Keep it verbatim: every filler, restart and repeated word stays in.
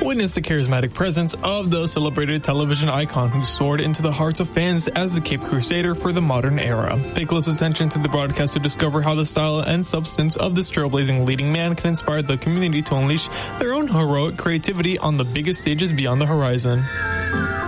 witness the charismatic presence of the celebrated television icon who soared into the hearts of fans as the Cape Crusader for the modern era. Pay close attention to the broadcast to discover how the style and substance of this trailblazing leading man can inspire the community to unleash their own heroic creativity on the biggest stages beyond the horizon.